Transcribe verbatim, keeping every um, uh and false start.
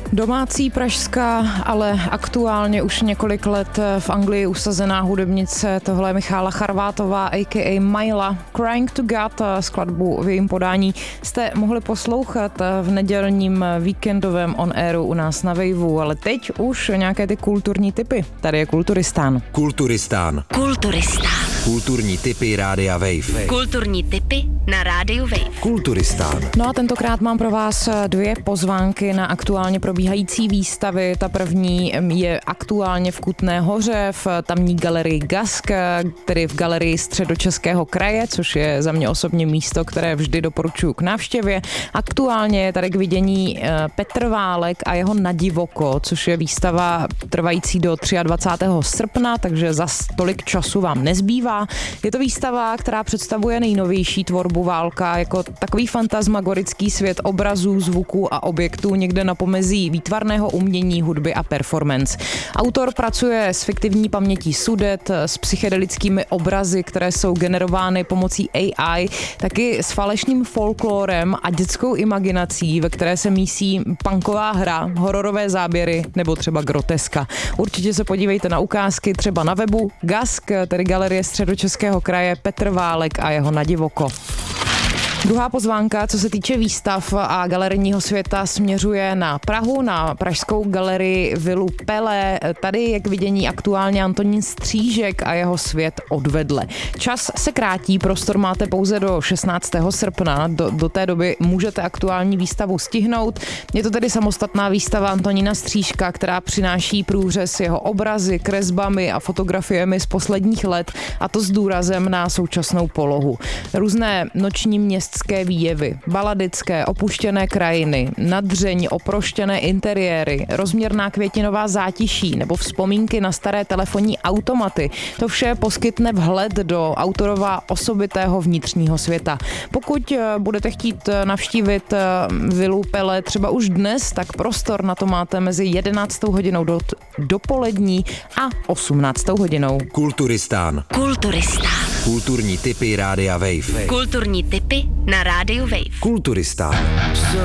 Domácí pražská, ale aktuálně už několik let v Anglii usazená hudebnice, tohle je Michála Charvátová, a k a. Majla. Crying to God, skladbu v jejím podání jste mohli poslouchat v nedělním víkendovém on-airu u nás na Waveu, ale teď už nějaké ty kulturní tipy. Tady je Kulturistán. Kulturistán. Kulturistán. Kulturní tipy Rádia Wave. Kulturní tipy na Rádiu Wave. Kulturistán. No a tentokrát mám pro vás dvě pozvánky na aktuálně probíhající výstavy. Ta první je aktuálně v Kutné Hoře v tamní galerii Gask, tedy v galerii Středočeského kraje, což je za mě osobně místo, které vždy doporučuji k návštěvě. Aktuálně je tady k vidění Petr Válek a jeho Nadivoko, což je výstava trvající do dvacátého třetího srpna, takže za tolik času vám nezbývá. Je to výstava, která představuje nejnovější tvorbu Válka jako takový fantasmagorický svět obrazů, zvuků a objektů někde na pomezí výtvarného umění, hudby a performance. Autor pracuje s fiktivní pamětí Sudet, s psychedelickými obrazy, které jsou generovány pomocí A I, taky s falešným folklorem a dětskou imaginací, ve které se mísí punková hra, hororové záběry nebo třeba groteska. Určitě se podívejte na ukázky třeba na webu Gask, tedy galerie Středočeského kraje, Petr Válek a jeho Nadivoko. Druhá pozvánka, co se týče výstav a galerijního světa, směřuje na Prahu, na pražskou galerii Vilu Pele. Tady je k vidění aktuálně Antonín Střížek a jeho svět odvedle. Čas se krátí, prostor máte pouze do šestnáctého srpna, do, do té doby můžete aktuální výstavu stihnout. Je to tedy samostatná výstava Antonína Střížka, která přináší průřez jeho obrazy, kresbami a fotografiemi z posledních let, a to s důrazem na současnou polohu. Různé noční městské výjevy, baladické, opuštěné krajiny, nadřeň, oproštěné interiéry, rozměrná květinová zátiší nebo vzpomínky na staré telefonní automaty. To vše poskytne vhled do autorova osobitého vnitřního světa. Pokud budete chtít navštívit Vilu Pele třeba už dnes, tak prostor na to máte mezi jedenáctou hodinou do, dopolední a osmnáctou hodinou. Kulturistán. Kulturistán. Kulturní tipy Rádia Wave. Kulturní tipy na Rádiu Wave. Kulturistán.